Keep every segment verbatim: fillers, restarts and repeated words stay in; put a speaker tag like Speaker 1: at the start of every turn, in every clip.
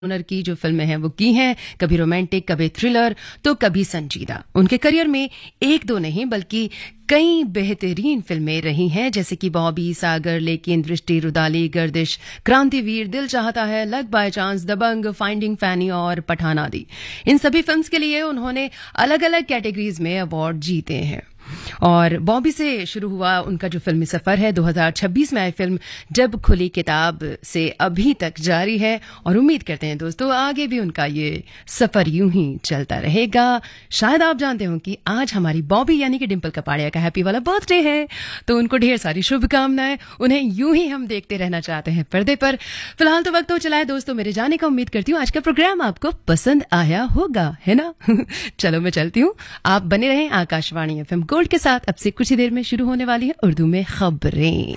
Speaker 1: Owner की जो फिल्में हैं वो की हैं, कभी रोमांटिक, कभी थ्रिलर, तो कभी संजीदा। उनके करियर में एक दो नहीं बल्कि कई बेहतरीन फिल्में रही हैं, जैसे कि बॉबी, सागर, लेकिन, दृष्टि, रुदाली, गर्दिश, क्रांतिवीर, दिल चाहता है, luck by chance, Dabangg, finding फैनी और पठान आदि। इन सभी फिल्म्स के लिए उन्होंने अलग अलग कैटेगरीज में अवार्ड जीते हैं। और बॉबी से शुरू हुआ उनका जो फिल्मी सफर है, दो हज़ार छब्बीस में आई फिल्म जब खुली किताब से अभी तक जारी है और उम्मीद करते हैं दोस्तों आगे भी उनका ये सफर यूं ही चलता रहेगा। शायद आप जानते हो कि आज हमारी बॉबी यानी कि डिंपल कपाड़िया का हैप्पी वाला बर्थडे है, तो उनको ढेर सारी शुभकामनाएं। उन्हें यूं ही हम देखते रहना चाहते हैं पर्दे पर। फिलहाल तो वक्त हो चला है दोस्तों मेरे जाने का। उम्मीद करती हूँ आज का प्रोग्राम आपको पसंद आया होगा, है ना? चलो मैं चलती हूँ, आप बने रहें आकाशवाणी एफएम गोल्ड के साथ। अब से कुछ ही देर में शुरू होने वाली है उर्दू में खबरें।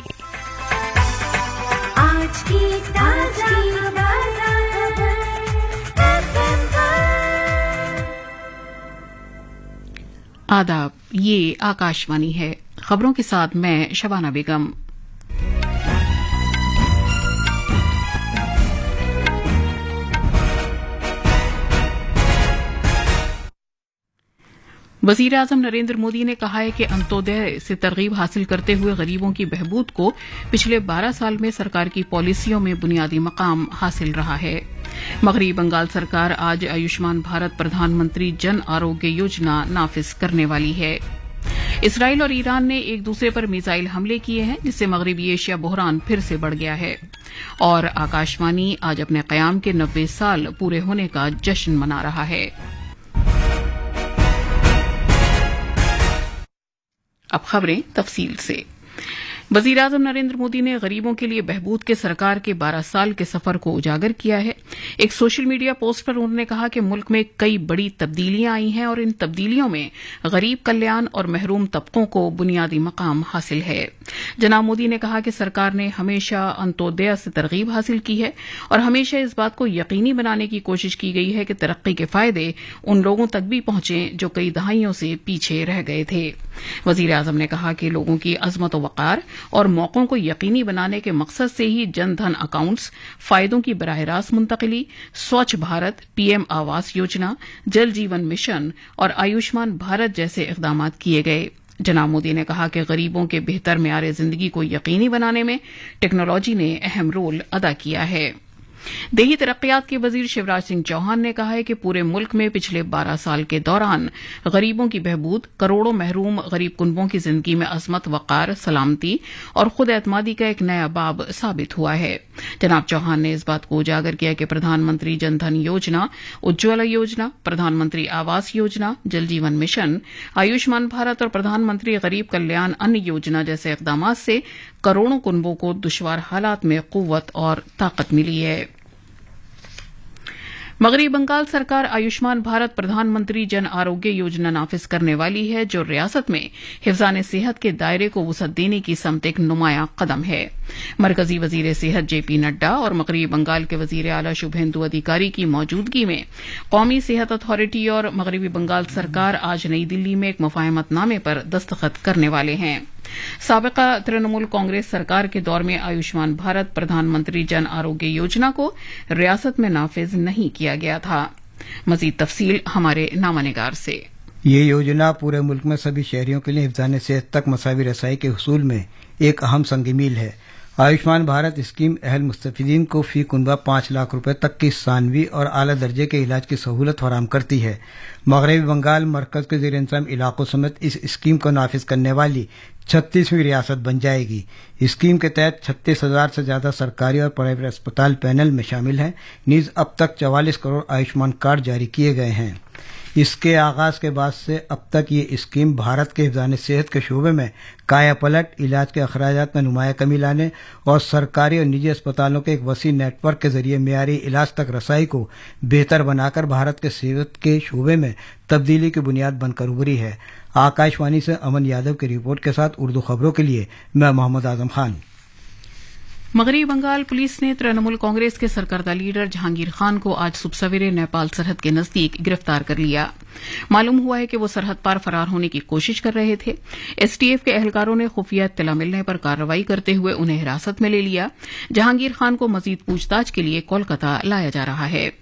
Speaker 2: आज की ताजा
Speaker 3: आदाब, ये आकाशवाणी है। खबरों के साथ मैं शबाना बेगम। वजीर आजम नरेंद्र मोदी ने कहा है कि अंत्योदय से तरगीब हासिल करते हुए गरीबों की बहबूद को पिछले बारह साल में सरकार की पॉलिसियों में बुनियादी मकाम हासिल रहा है। मगरबी बंगाल सरकार आज आयुष्मान भारत प्रधानमंत्री जन आरोग्य योजना नाफिज करने वाली है। इसराइल और ईरान ने एक दूसरे पर मिसाइल हमले किए हैं, जिससे मगरबी एशिया बहरान फिर से बढ़ गया है। और आकाशवाणी आज अपने कयाम के नब्बे साल पूरे होने का जश्न मना रहा है। अब खबरें तफसील से। वजीर आजम नरेंद्र मोदी ने गरीबों के लिए बहबूद के सरकार के बारह साल के सफर को उजागर किया है। एक सोशल मीडिया पोस्ट पर उन्होंने कहा कि मुल्क में कई बड़ी तब्दीलियां आई हैं और इन तब्दीलियों में गरीब कल्याण और महरूम तबकों को बुनियादी मकाम हासिल है। जनाब मोदी ने कहा कि सरकार ने हमेशा अंत्योदय से तरगीब हासिल की है और हमेशा इस बात को यकीनी बनाने की कोशिश की गई है कि तरक्की के फायदे उन लोगों तक भी पहुंचे जो कई दहाइयों से पीछे रह गए थे। वजीर आजम ने कहा कि लोगों की अजमत व वक़ार और मौकों को यकीनी बनाने के मकसद से ही जन धन अकाउंट्स, फायदों की बराह रास्त मुंतकिली, स्वच्छ भारत, पीएम आवास योजना, जल जीवन मिशन और आयुष्मान भारत जैसे इकदाम किए गए। जनाब मोदी ने कहा कि गरीबों के बेहतर मेयार जिंदगी को यकीनी बनाने में टेक्नोलॉजी ने अहम रोल अदा किया है। देही तरक्कियात के वजीर शिवराज सिंह चौहान ने कहा है कि पूरे मुल्क में पिछले बारह साल के दौरान गरीबों की बहबूद, करोड़ों महरूम गरीब कुनबों की जिंदगी में अजमत, वक़ार, सलामती और खुद एतमादी का एक नया बाब साबित हुआ है। जनाब चौहान ने इस बात को उजागर किया कि प्रधानमंत्री जन धन योजना, उज्ज्वला योजना, प्रधानमंत्री आवास योजना, जल जीवन मिशन, आयुष्मान भारत और प्रधानमंत्री गरीब कल्याण अन्न योजना जैसे इकदाम से करोड़ों कुनबों को दुश्वार हालात में कुव्वत और ताकत मिली है। मगरबी बंगाल सरकार आयुष्मान भारत प्रधानमंत्री जन आरोग्य योजना नाफिज करने वाली है, जो रियासत में हिफ्जान सेहत के दायरे को वुसअत देने की समत एक नुमाया कदम है। मरकजी वजीर सेहत जेपी नड्डा और मगरबी बंगाल के वजीर आला शुभेंदु अधिकारी की मौजूदगी में कौमी सेहत अथॉरिटी और मगरबी बंगाल सरकार आज नई दिल्ली में एक मुफाहमतनामे पर दस्तखत करने वाले हैं। साबिका तृणमूल कांग्रेस सरकार के दौर में आयुष्मान भारत प्रधानमंत्री जन आरोग्य योजना को रियासत में नाफिज नहीं किया गया था। मजीद तफसील हमारे नामानिगार से।
Speaker 4: ये योजना पूरे मुल्क में सभी शहरियों के लिए हिफ्ज़ान सेहत तक मसावी रसाई के हुसूल में एक अहम संग मील है। आयुष्मान भारत स्कीम अहल मुस्तफीदीन को फी कुनबा पांच लाख रुपए तक की सानवी और आला दर्जे के इलाज की सहूलत फराहम करती है। मगरबी बंगाल मरकज के ज़ेर इंतज़ाम इलाकों समेत इस स्कीम को नाफिज करने वाली छत्तीसवीं रियासत बन जाएगी। स्कीम के तहत छत्तीस हजार से ज्यादा सरकारी और प्राइवेट अस्पताल पैनल में शामिल हैं। नीज अब तक चवालीस करोड़ आयुष्मान कार्ड जारी किए गए हैं। इसके आगाज के बाद से अब तक ये स्कीम भारत के हिफ्ज़ान सेहत के शोबे में काया पलट, इलाज के अखराजात में नुमाया कमी लाने और सरकारी और निजी अस्पतालों के एक वसी नेटवर्क के जरिए मेयारी इलाज तक रसाई को बेहतर बनाकर भारत के सेहत के शोबे में तब्दीली की बुनियाद बनकर उभरी है। आकाशवाणी से अमन यादव की रिपोर्ट के साथ उर्दू खबरों के लिए मैं मोहम्मद आजम खान।
Speaker 3: मगरबी बंगाल पुलिस ने तृणमूल कांग्रेस के सरकर्दा लीडर जहांगीर खान को आज सुबह सवेरे नेपाल सरहद के नजदीक गिरफ्तार कर लिया। मालूम हुआ है कि वो सरहद पार फरार होने की कोशिश कर रहे थे। एसटीएफ के एहलकारों ने खुफिया इत्तला मिलने पर कार्रवाई करते हुए उन्हें हिरासत में ले लिया। जहांगीर खान को मजीद पूछताछ के लिए कोलकाता लाया जा रहा है।